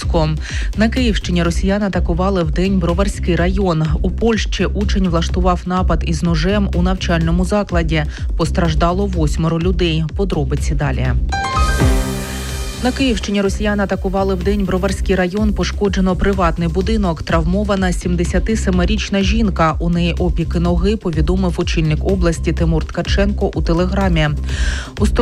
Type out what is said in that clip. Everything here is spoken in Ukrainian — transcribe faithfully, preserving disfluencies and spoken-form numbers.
Луцьку. На Київщині росіяни атакували вдень Броварський район. У Польщі учень влаштував напад із ножем у навчальному закладі. Постраждало восьмеро людей. Подробиці далі. На Київщині росіяни атакували вдень Броварський район, пошкоджено приватний будинок, травмована сімдесятисемирічна жінка. У неї опіки ноги, повідомив очільник області Тимур Ткаченко у телеграмі. У